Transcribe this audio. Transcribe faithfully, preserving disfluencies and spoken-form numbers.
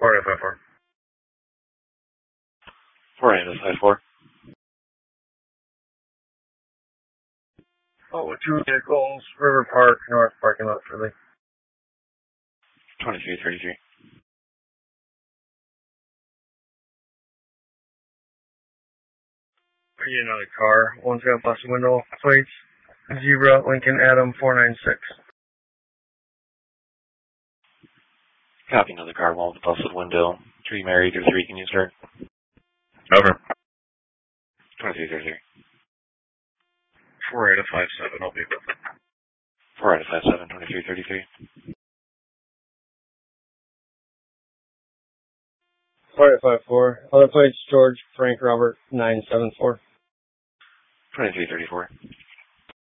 four eight five four. four eight five four. Oh, two vehicles, River Park, North parking lot, Philly. twenty-three thirty-three. I get another car. One's got busted window plates. Zebra, Lincoln, Adam, four nine six. Copy another car, one with a busted window. Three married or three, can you start? Over. twenty-three thirty-three. four eight five seven, I'll be with it. four eight five seven, twenty-three thirty-three. four eight five four. Other plates, George, Frank, Robert, nine seven four. twenty-three thirty-four.